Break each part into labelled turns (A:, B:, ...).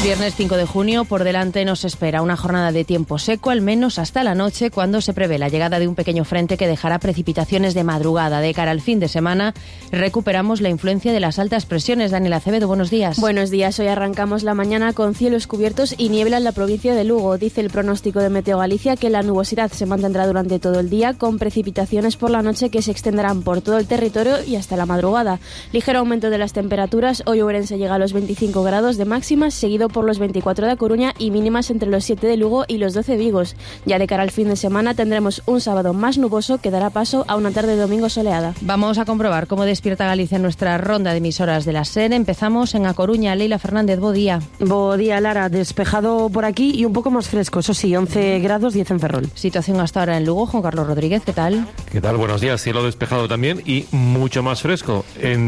A: Viernes 5 de junio, por delante nos espera una jornada de tiempo seco, al menos hasta la noche, cuando se prevé la llegada de un pequeño frente que dejará precipitaciones de madrugada. De cara al fin de semana, recuperamos la influencia de las altas presiones. Daniela Acevedo, buenos días.
B: Buenos días. Hoy arrancamos la mañana con cielos cubiertos y niebla en la provincia de Lugo. Dice el pronóstico de Meteo Galicia que la nubosidad se mantendrá durante todo el día, con precipitaciones por la noche que se extenderán por todo el territorio y hasta la madrugada. Ligero aumento de las temperaturas. Hoy Ourense llega a los 25 grados de máximas, seguido por los 24 de A Coruña y mínimas entre los 7 de Lugo y los 12 de Vigos. Ya de cara al fin de semana tendremos un sábado más nuboso que dará paso a una tarde de domingo soleada.
A: Vamos a comprobar cómo despierta Galicia en nuestra ronda de emisoras de la SER. Empezamos en A Coruña. Leila Fernández, bo día.
C: Bo día, Lara. Despejado por aquí y un poco más fresco. Eso sí, 11 grados, 10 en Ferrol.
A: Situación hasta ahora en Lugo. Juan Carlos Rodríguez, ¿qué tal?
D: ¿Qué tal? Buenos días. Cielo despejado también y mucho más fresco.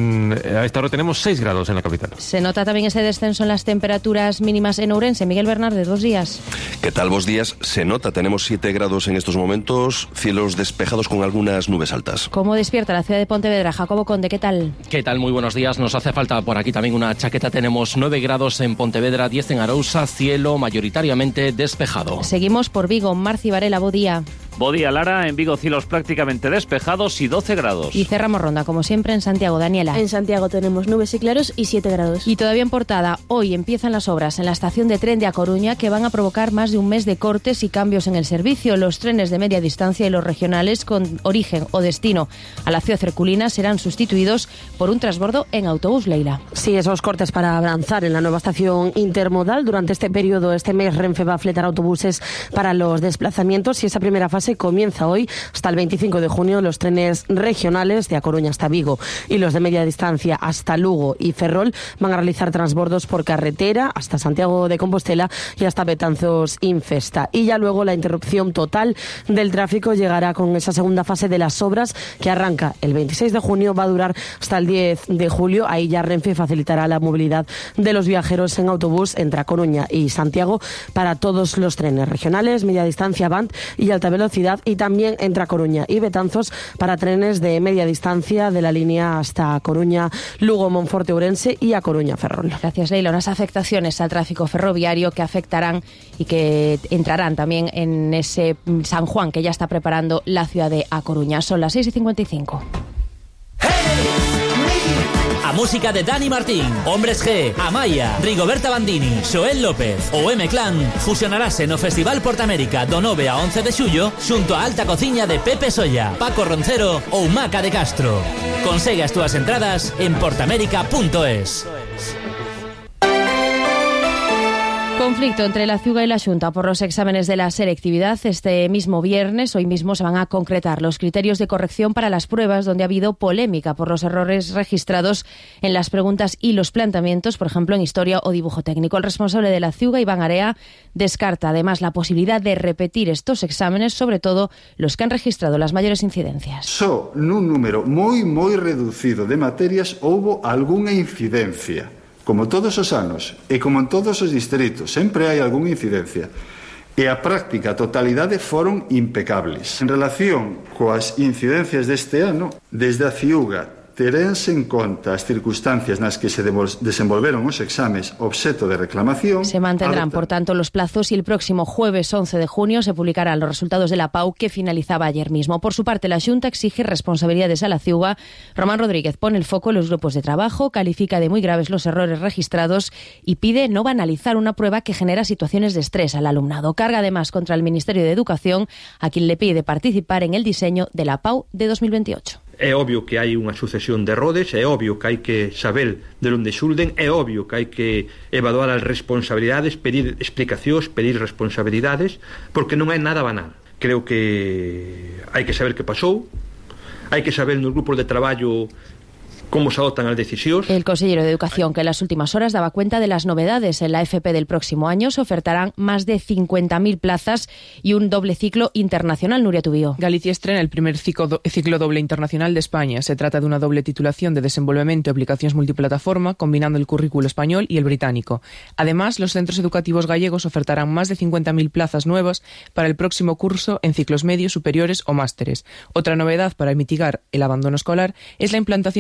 D: A esta hora tenemos 6 grados en la capital.
A: Se nota también ese descenso en las temperaturas mínimas en Ourense. Miguel Bernardes, buenos días.
E: ¿Qué tal? Buenos días. Se nota, tenemos 7 grados en estos momentos, cielos despejados con algunas nubes altas.
A: ¿Cómo despierta la ciudad de Pontevedra? Jacobo Conde, ¿qué tal?
F: ¿Qué tal? Muy buenos días. Nos hace falta por aquí también una chaqueta. Tenemos 9 grados en Pontevedra, 10 en Arousa, cielo mayoritariamente despejado.
A: Seguimos por Vigo. Marci Varela, bo día.
G: Bo día, Lara. En Vigo cielos prácticamente despejados y 12 grados.
A: Y cerramos ronda, como siempre, en Santiago. Daniela.
B: En Santiago tenemos nubes y claros y 7 grados.
A: Y todavía en portada, hoy empiezan las obras en la estación de tren de A Coruña que van a provocar más de un mes de cortes y cambios en el servicio. Los trenes de media distancia y los regionales con origen o destino a la ciudad herculina serán sustituidos por un transbordo en autobús, Leila.
C: Sí, esos cortes para avanzar en la nueva estación intermodal. Durante este periodo, este mes, Renfe va a fletar autobuses para los desplazamientos y esa primera fase comienza hoy hasta el 25 de junio. Los trenes regionales de A Coruña hasta Vigo y los de media distancia hasta Lugo y Ferrol van a realizar transbordos por carretera hasta Santiago de Compostela y hasta Betanzos Infesta. Y ya luego la interrupción total del tráfico llegará con esa segunda fase de las obras que arranca el 26 de junio, va a durar hasta el 10 de julio. Ahí ya Renfe facilitará la movilidad de los viajeros en autobús entre A Coruña y Santiago para todos los trenes regionales, media distancia, Avant y alta velocidad, y también entre A Coruña y Betanzos para trenes de media distancia de la línea hasta A Coruña, Lugo, Monforte, Ourense y A Coruña, Ferrol.
A: Gracias, Leila. Unas afectaciones al tráfico ferroviario que afectarán y que entrarán también en ese San Juan que ya está preparando la ciudad de A Coruña. Son las 6:55.
H: A música de Dani Martín, Hombres G, Amaya, Rigoberta Bandini, Xoel López ou M-Clan fusionarase no Festival Portamérica do 9 a 11 de xullo xunto a alta cociña de Pepe Solla, Paco Roncero ou Maca de Castro. Consegue as túas entradas en portamérica.es.
A: Conflicto entre la Ciuga y la Xunta por los exámenes de la selectividad. Este mismo viernes, hoy mismo, se van a concretar los criterios de corrección para las pruebas, donde ha habido polémica por los errores registrados en las preguntas y los planteamientos, por ejemplo, en historia o dibujo técnico. El responsable de la Ciuga, Iván Area, descarta además la posibilidad de repetir estos exámenes, sobre todo los que han registrado las mayores incidencias.
I: Só nun número moi reducido de materias houbo algunha incidencia. Como todos os anos e como en todos os distritos, sempre hai algunha incidencia. E a práctica, a totalidade, foron impecables. En relación coas incidencias deste ano, desde a Ciuga terense en conta as circunstancias nas que se desenvolveron os exames obxeto de reclamación.
A: Se mantendrán, por tanto, los plazos y el próximo jueves 11 de junio se publicarán los resultados de la PAU que finalizaba ayer mismo. Por su parte, la Xunta exige responsabilidades a la Ciuga. Román Rodríguez pone el foco en los grupos de trabajo, califica de muy graves los errores registrados y pide no banalizar una prueba que genera situaciones de estrés al alumnado. Carga además contra el Ministerio de Educación, a quien le pide participar en el diseño de la PAU de 2028.
J: É obvio que hai unha sucesión de errores, é obvio que hai que saber de onde xulden, é obvio que hai que evaluar as responsabilidades, pedir explicacións, pedir responsabilidades, porque non é nada banal. Creo que hai que saber que pasou, hai que saber nos grupos de traballo cómo se adoptan las decisiones.
A: El consejero de Educación, que en las últimas horas daba cuenta de las novedades en la FP del próximo año, se ofertarán más de 50.000 plazas y un doble ciclo internacional. Nuria Tubío.
K: Galicia estrena el primer ciclo doble internacional de España. Se trata de una doble titulación de desenvolvemento y aplicaciones multiplataforma, combinando el currículo español y el británico. Además, los centros educativos gallegos ofertarán más de 50.000 plazas nuevas para el próximo curso en ciclos medios, superiores o másteres. Otra novedad para mitigar el abandono escolar es la implantación del primer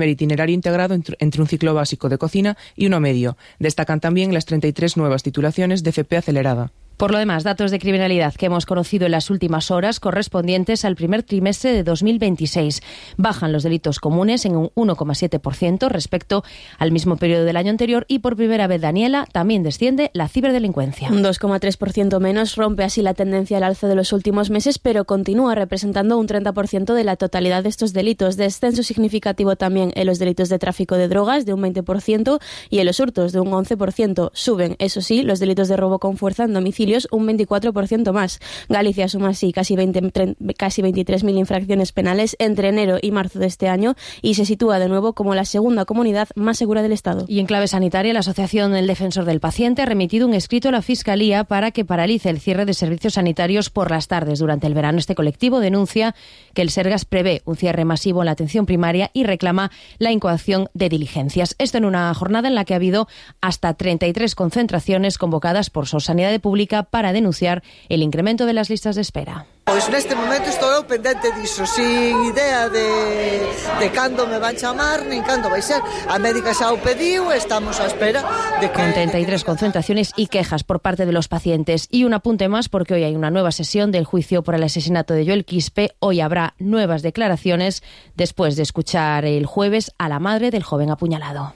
K: primer itinerario integrado entre un ciclo básico de cocina y uno medio. Destacan también las 33 nuevas titulaciones de FP acelerada.
A: Por lo demás, datos de criminalidad que hemos conocido en las últimas horas correspondientes al primer trimestre de 2026. Bajan los delitos comunes en un 1,7% respecto al mismo periodo del año anterior y por primera vez, Daniela, también desciende la ciberdelincuencia.
B: Un 2,3% menos, rompe así la tendencia al alza de los últimos meses, pero continúa representando un 30% de la totalidad de estos delitos. Descenso significativo también en los delitos de tráfico de drogas, de un 20%, y en los hurtos, de un 11%. Suben, eso sí, los delitos de robo con fuerza en domicilio, un 24% más. Galicia suma así casi 23.000 infracciones penales entre enero y marzo de este año y se sitúa de nuevo como la segunda comunidad más segura del Estado.
A: Y en clave sanitaria, la Asociación del Defensor del Paciente ha remitido un escrito a la Fiscalía para que paralice el cierre de servicios sanitarios por las tardes durante el verano. Este colectivo denuncia que el Sergas prevé un cierre masivo en la atención primaria y reclama la incoación de diligencias. Esto en una jornada en la que ha habido hasta 33 concentraciones convocadas por Sanidade Pública para denunciar el incremento de las listas de espera.
L: Pois neste momento estou pendente diso, sin idea de cando me van chamar, nin cando vai ser. A médica xa o pediu, estamos á espera de que...
A: Con 33 concentraciones y quejas por parte de los pacientes. Y un apunte más, porque hoy hay una nueva sesión del juicio por el asesinato de Joel Quispe. Hoy habrá nuevas declaraciones después de escuchar el jueves a la madre del joven apuñalado.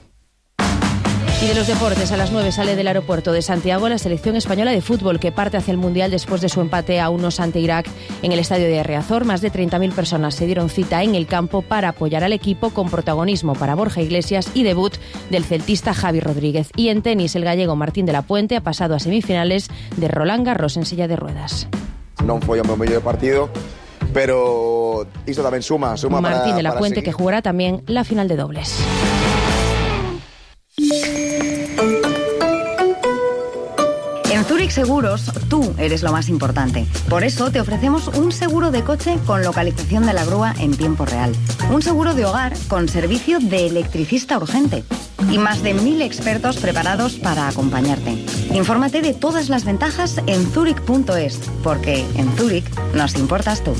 A: Y de los deportes, a las 9 sale del aeropuerto de Santiago la selección española de fútbol que parte hacia el Mundial después de su empate a 1 ante Irak en el estadio de Riazor. Más de 30.000 personas se dieron cita en el campo para apoyar al equipo, con protagonismo para Borja Iglesias y debut del celtista Javi Rodríguez. Y en tenis, el gallego Martín de la Puente ha pasado a semifinales de Roland Garros en silla de ruedas.
M: Non foi o meu mellor partido, pero isto tamén suma
A: Martín
M: para,
A: de la Puente,
M: seguir.
A: que jugará también la final de dobles.
N: En Zurich Seguros, tú eres lo más importante. Por eso te ofrecemos un seguro de coche con localización de la grúa en tiempo real. Un seguro de hogar con servicio de electricista urgente. Y más de 1.000 expertos preparados para acompañarte. Infórmate de todas las ventajas en zurich.es, porque en Zurich nos importas tú.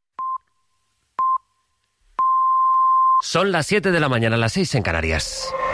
O: Son las 7 de la mañana, las 6 en Canarias.